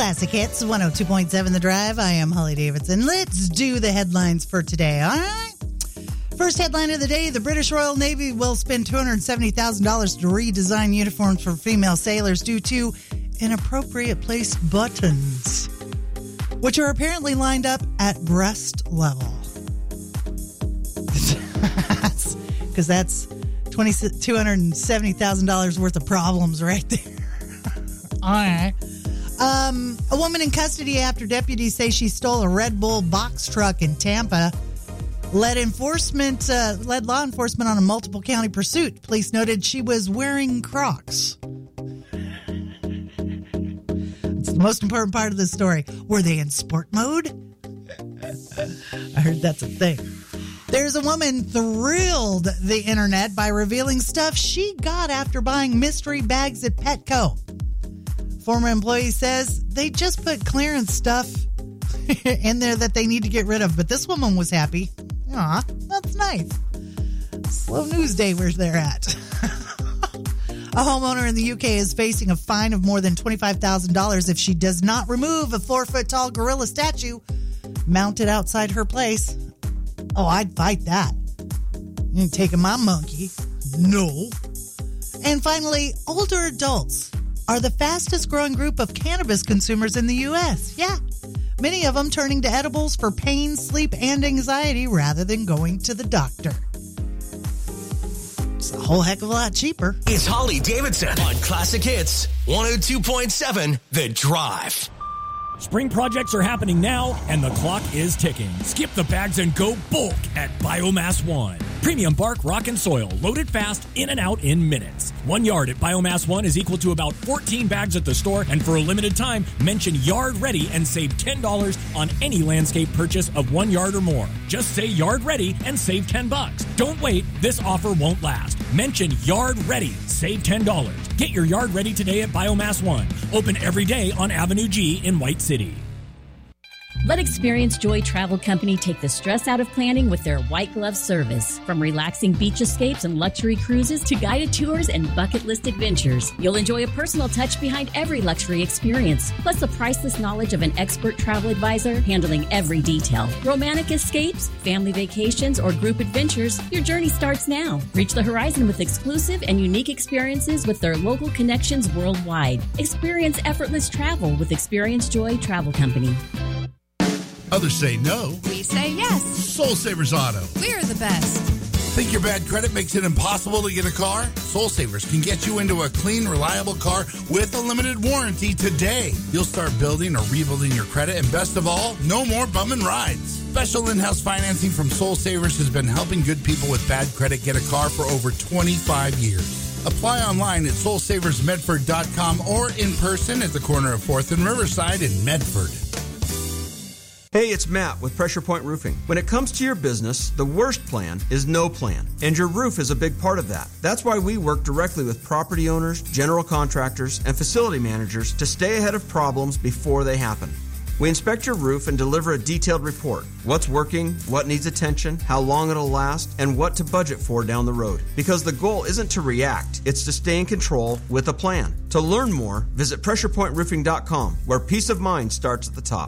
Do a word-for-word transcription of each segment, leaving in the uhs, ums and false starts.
Classic Hits, one oh two point seven The Drive. I am Holly Davidson. Let's do the headlines for today, all right? First headline of the day, the British Royal Navy will spend two hundred seventy thousand dollars to redesign uniforms for female sailors due to inappropriate placed buttons, which are apparently lined up at breast level. Because that's two hundred seventy thousand dollars worth of problems right there. All right. Um, a woman in custody after deputies say she stole a Red Bull box truck in Tampa led enforcement, uh, led law enforcement on a multiple county pursuit. Police noted she was wearing Crocs. It's the most important part of the story. Were they in sport mode? I heard that's a thing. There's a woman thrilled the internet by revealing stuff she got after buying mystery bags at Petco. Former employee says they just put clearance stuff in there that they need to get rid of, but this woman was happy. Aw, that's nice. Slow news day where they're at. A homeowner in the U K is facing a fine of more than twenty-five thousand dollars if she does not remove a four-foot-tall gorilla statue mounted outside her place. Oh, I'd fight that. You ain't taking my monkey. No. And finally, older adults are the fastest growing group of cannabis consumers in the U S. Yeah. Many of them turning to edibles for pain, sleep, and anxiety rather than going to the doctor. It's a whole heck of a lot cheaper. It's Holly Davidson on Classic Hits one oh two point seven The Drive. Spring projects are happening now, and the clock is ticking. Skip the bags and go bulk at Biomass One. Premium bark, rock, and soil, loaded fast, in and out in minutes. One yard at Biomass One is equal to about fourteen bags at the store, and for a limited time, mention Yard Ready and save ten dollars on any landscape purchase of one yard or more. Just say Yard Ready and save ten bucks. Don't wait, this offer won't last. Mention Yard Ready, save ten dollars. Get your yard ready today at Biomass One. Open every day on Avenue G in White City. Let Experience Joy Travel Company take the stress out of planning with their white glove service. From relaxing beach escapes and luxury cruises to guided tours and bucket list adventures, you'll enjoy a personal touch behind every luxury experience, plus the priceless knowledge of an expert travel advisor handling every detail. Romantic escapes, family vacations, or group adventures, your journey starts now. Reach the horizon with exclusive and unique experiences with their local connections worldwide. Experience effortless travel with Experience Joy Travel Company. Others say no. We say yes. Soul Savers Auto. We're the best. Think your bad credit makes it impossible to get a car? Soul Savers can get you into a clean, reliable car with a limited warranty today. You'll start building or rebuilding your credit, and best of all, no more bumming rides. Special in-house financing from Soul Savers has been helping good people with bad credit get a car for over twenty-five years. Apply online at soul savers medford dot com or in person at the corner of fourth and Riverside in Medford. Hey, it's Matt with Pressure Point Roofing. When it comes to your business, the worst plan is no plan, and your roof is a big part of that. That's why we work directly with property owners, general contractors, and facility managers to stay ahead of problems before they happen. We inspect your roof and deliver a detailed report. What's working, what needs attention, how long it'll last, and what to budget for down the road. Because the goal isn't to react, it's to stay in control with a plan. To learn more, visit pressure point roofing dot com, where peace of mind starts at the top.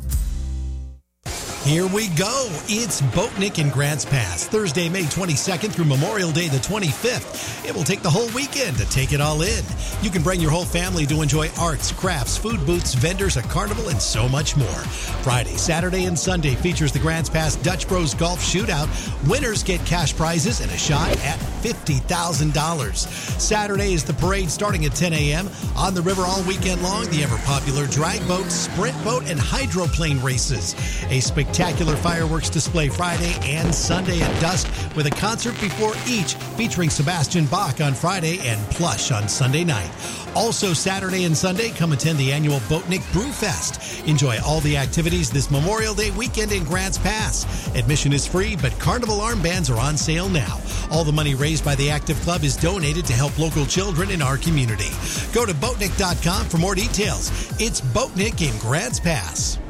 Here we go. It's Boatnik in Grants Pass, Thursday, May twenty-second through Memorial Day the twenty-fifth. It will take the whole weekend to take it all in. You can bring your whole family to enjoy arts, crafts, food booths, vendors, a carnival, and so much more. Friday, Saturday, and Sunday features the Grants Pass Dutch Bros Golf Shootout. Winners get cash prizes and a shot at fifty thousand dollars. Saturday is the parade starting at ten a.m. On the river all weekend long, the ever-popular drag boat, sprint boat, and hydroplane races. A spectacular Spectacular fireworks display Friday and Sunday at dusk with a concert before each featuring Sebastian Bach on Friday and Plush on Sunday night. Also Saturday and Sunday, come attend the annual Boatnik Brew Fest. Enjoy all the activities this Memorial Day weekend in Grants Pass. Admission is free, but Carnival armbands are on sale now. All the money raised by the Active Club is donated to help local children in our community. Go to boatnik dot com for more details. It's Boatnik in Grants Pass.